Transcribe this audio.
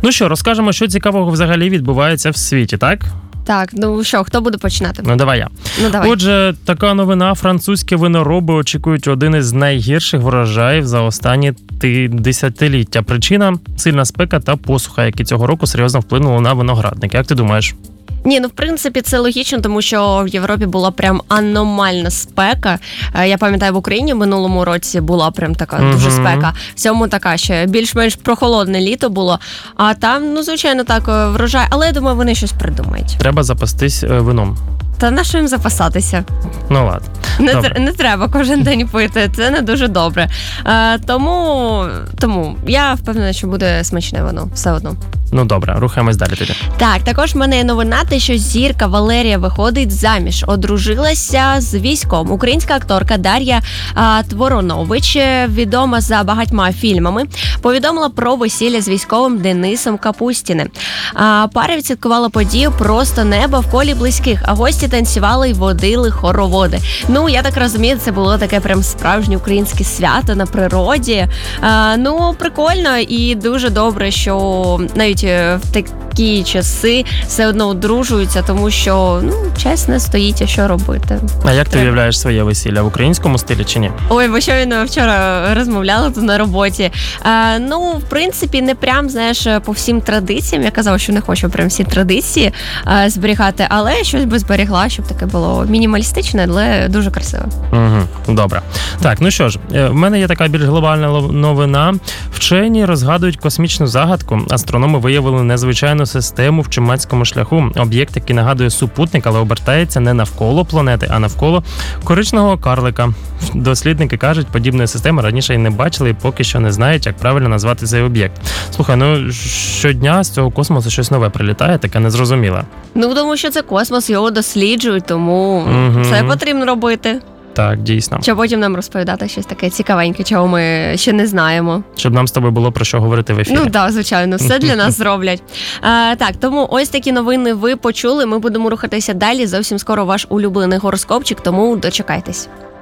Ну що, розкажемо, що цікавого взагалі відбувається в світі, так? Так, ну що, хто буде починати? Ну, давай я. Давай. Отже, така новина. Французькі винороби очікують один із найгірших врожаїв за останні десятиліття. Причина – сильна спека та посуха, які цього року серйозно вплинули на виноградники. Як ти думаєш? Ні, ну в принципі це логічно, тому що в Європі була прям аномальна спека. Я пам'ятаю, в Україні в минулому році була прям така дуже спека. В цьому така ще більш-менш прохолодне літо було. А там, ну звичайно, так врожай. Але я думаю, вони щось придумають. Треба запастись вином. Та на що їм запасатися? Ну ладно. Не треба кожен день пити, це не дуже добре. Тому я впевнена, що буде смачне воно, все одно. Ну добре, рухаємось далі тоді. Так, також в мене є новина, те, що зірка Валерія виходить заміж. Одружилася з військом. Українська акторка Дар'я Творонович, відома за багатьма фільмами, повідомила про весілля з військовим Денисом Капустіним. Пара відсвяткувала подію просто неба в колі близьких, а гості танцювали й водили хороводи. Ну, я так розумію, це було таке прям справжнє українське свято на природі. Ну, прикольно і дуже добре, що навіть в такі часи все одно одружуються, тому що, час не стоїть, а що робити. А як ти уявляєш своє весілля? В українському стилі чи ні? Ой, бо що він вчора розмовляла тут на роботі. В принципі, не прям, знаєш, по всім традиціям. Я казала, що не хочу прям всі традиції зберігати, але щось би зберегла, щоб таке було мінімалістичне, але дуже красиве. Добре. Так, ну що ж, в мене є така більш глобальна новина. Вчені розгадують космічну загадку. Астрономи виявили незвичайну систему в Чумацькому шляху. Об'єкт, який нагадує супутник, але обертається не навколо планети, а навколо коричневого карлика. Дослідники кажуть, подібної системи раніше і не бачили, і поки що не знають, як правильно назвати цей об'єкт. Слухай, щодня з цього космосу щось нове прилітає, таке незрозуміле. Тому що це космос, його досліджують, тому це потрібно робити. Так, дійсно. Щоб потім нам розповідати щось таке цікавеньке, чого ми ще не знаємо. Щоб нам з тобою було про що говорити в ефірі. Ну так, звичайно, все для нас зроблять. Так, тому ось такі новини ви почули. Ми будемо рухатися далі. Зовсім скоро ваш улюблений гороскопчик, тому дочекайтесь.